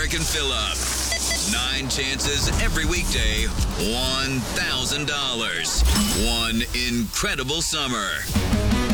American Fill-Up. 9 chances every weekday, $1,000. One incredible summer.